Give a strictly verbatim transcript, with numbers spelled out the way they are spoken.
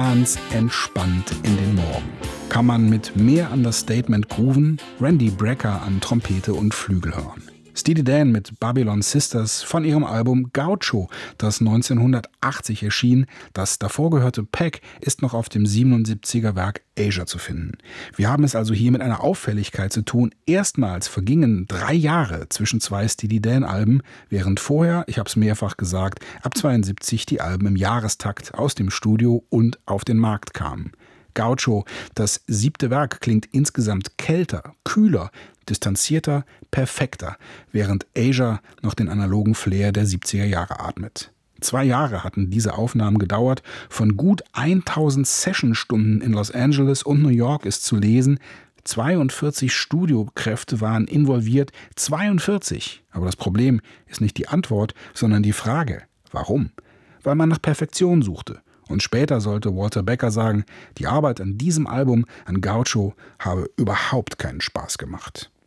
ganz entspannt in den Morgen. Kann man mit mehr Understatement grooven, Randy Brecker an Trompete und Flügel hören. Steely Dan mit Babylon Sisters von ihrem Album Gaucho, das neunzehnhundertachtzig erschien. Das davor gehörte Pack ist noch auf dem siebenundsiebziger Werk Asia zu finden. Wir haben es also hier mit einer Auffälligkeit zu tun. Erstmals vergingen drei Jahre zwischen zwei Steely Dan-Alben, während vorher, ich habe es mehrfach gesagt, ab zweiundsiebzig die Alben im Jahrestakt aus dem Studio und auf den Markt kamen. Gaucho, das siebte Werk, klingt insgesamt kälter, kühler, distanzierter, perfekter, während Asia noch den analogen Flair der siebziger Jahre atmet. Zwei Jahre hatten diese Aufnahmen gedauert, von gut tausend Sessionstunden in Los Angeles und New York ist zu lesen, zweiundvierzig Studiokräfte waren involviert, zweiundvierzig. Aber das Problem ist nicht die Antwort, sondern die Frage, warum? Weil man nach Perfektion suchte. Und später sollte Walter Becker sagen, die Arbeit an diesem Album, an Gaucho, habe überhaupt keinen Spaß gemacht.